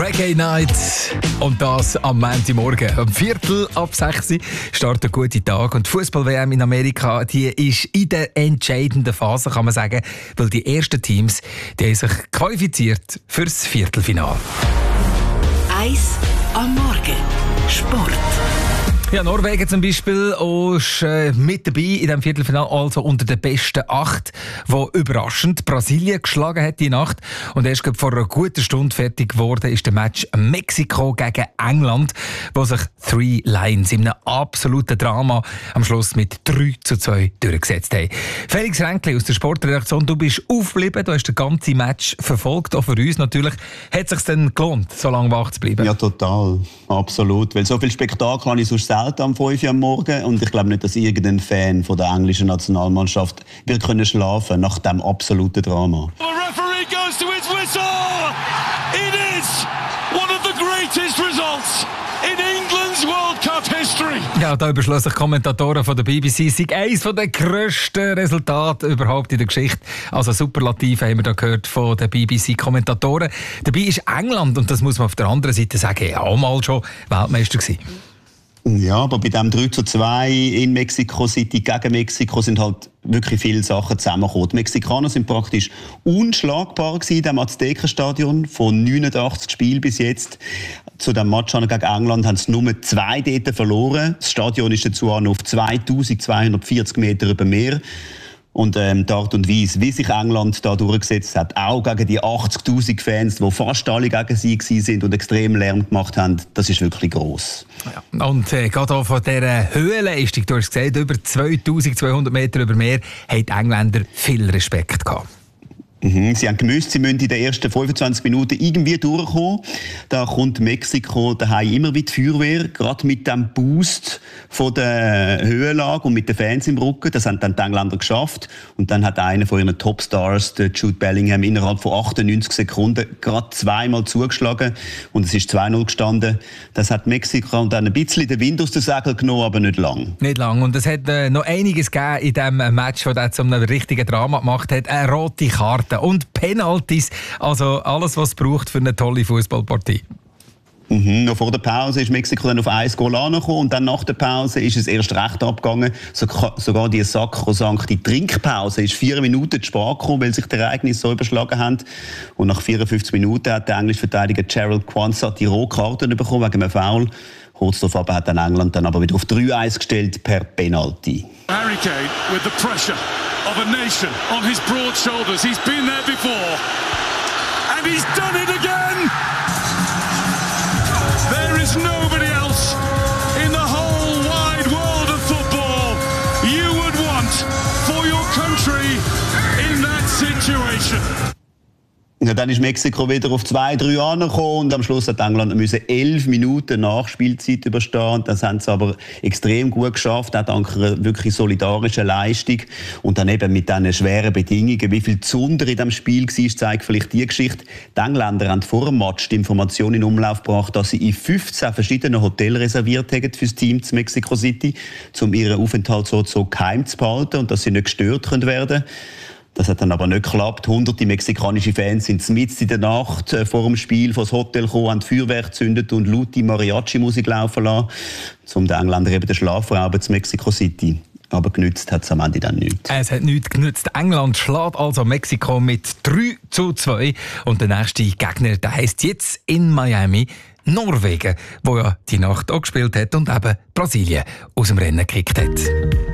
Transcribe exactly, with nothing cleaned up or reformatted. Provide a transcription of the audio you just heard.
Reggae Night und das am Montagmorgen. Am Viertel ab sechs startet ein guter Tag und die Fußball-W M in Amerika, die ist in der entscheidenden Phase, kann man sagen, weil die ersten Teams, die haben sich qualifiziert fürs Viertelfinale. Eis am Morgen. Sport. Ja, Norwegen zum Beispiel ist äh, mit dabei in diesem Viertelfinale, also unter den besten acht, wo überraschend Brasilien geschlagen hat die Nacht. Und erst vor einer guten Stunde fertig geworden ist der Match Mexiko gegen England, wo sich Three Lions in einem absoluten Drama am Schluss mit drei zu zwei durchgesetzt haben. Felix Ränkli aus der Sportredaktion, du bist aufgeblieben, du hast das ganze Match verfolgt, auch für uns natürlich. Hat es sich denn gelohnt, so lange wach zu bleiben? Ja, total. Absolut. Weil so viel Spektakel habe ich sonst selten am fünf Uhr am Morgen. Und ich glaube nicht, dass irgendein Fan von der englischen Nationalmannschaft wird können schlafen nach diesem absoluten Drama. The referee goes to his whistle. It is one of the greatest results in England's World Cup history. Ja, da überschlossen sich Kommentatoren von der B B C, es sei eines der grössten Resultate überhaupt in der Geschichte. Also Superlative haben wir da gehört von den B B C-Kommentatoren. Dabei ist England, und das muss man auf der anderen Seite sagen, ja auch mal schon Weltmeister gewesen. Ja, aber bei dem drei zu zwei in Mexico City gegen Mexiko sind halt wirklich viele Sachen zusammengekommen. Die Mexikaner sind praktisch unschlagbar gewesen in dem Aztekenstadion von neunundachtzig Spielen bis jetzt. Zu dem Match gegen England haben sie nur zwei dort verloren. Das Stadion ist dazu auch noch auf zweitausendzweihundertvierzig Meter über Meer. Und ähm, die Art und Weise, wie sich England da durchgesetzt hat, auch gegen die achtzigtausend Fans, die fast alle gegen sie waren und extrem Lärm gemacht haben, das ist wirklich gross. Ja. Und äh, gerade auch von dieser Höhenleistung, du hast gesagt, über zweitausendzweihundert Meter über Meer, haben die Engländer viel Respekt gehabt. Mhm. Sie haben gewusst, sie müssen in den ersten fünfundzwanzig Minuten irgendwie durchkommen. Da kommt Mexiko daheim immer wie die Feuerwehr, gerade mit dem Boost von der Höhenlage und mit den Fans im Rücken. Das haben dann die Engländer geschafft. Und dann hat einer von ihren Topstars, der Jude Bellingham, innerhalb von achtundneunzig Sekunden gerade zweimal zugeschlagen. Und es ist zwei null gestanden. Das hat Mexiko dann ein bisschen den Wind aus den Segeln genommen, aber nicht lang. Nicht lang. Und es hat äh, noch einiges gegeben in diesem Match, das er zu einem richtigen Drama gemacht hat. Eine rote Karte und Penalties, also alles, was es braucht für eine tolle Fußballpartie. Mhm. Noch vor der Pause ist Mexiko dann auf ein Goal angekommen und dann nach der Pause ist es erst recht abgegangen. Sogar die sakrosankte Trinkpause ist vier Minuten zu spät gekommen, weil sich die Ereignisse so überschlagen haben. Und nach vierundfünfzig Minuten hat der englische Verteidiger Gerald Quansah die rote Karte bekommen wegen einem Foul. Kurz darauf hat dann England dann aber wieder auf drei eins gestellt per Penalty. Harry Kane with the pressure of a nation on his broad shoulders. He's been there before. And he's done it again! There is nobody else in the whole wide world of football you would want for your country in that situation. Ja, dann ist Mexiko wieder auf zwei drei angekommen und am Schluss hat England müssen elf Minuten Nachspielzeit überstehen. Das haben sie aber extrem gut geschafft, auch dank einer wirklich solidarischen Leistung. Und dann eben mit diesen schweren Bedingungen, wie viel Zunder in diesem Spiel war, zeigt vielleicht die Geschichte. Die Engländer haben vor dem Match die Information in Umlauf gebracht, dass sie in fünfzehn verschiedenen Hotels reserviert haben für das Team zu Mexico City, um ihren Aufenthalt so, so geheim zu behalten und dass sie nicht gestört werden können. Das hat dann aber nicht geklappt. Hunderte mexikanische Fans sind mitten in der Nacht äh, vor dem Spiel vor das Hotel gekommen, haben Feuerwerk gezündet und laute Mariachi-Musik laufen lassen, um den Engländern eben den Schlaf zu rauben zu Mexico City. Aber genützt hat es am Ende dann nichts. Es hat nichts genützt. England schlägt also Mexiko mit drei zu zwei. Und der nächste Gegner, der heisst jetzt in Miami Norwegen, wo ja die Nacht auch gespielt hat und eben Brasilien aus dem Rennen gekickt hat.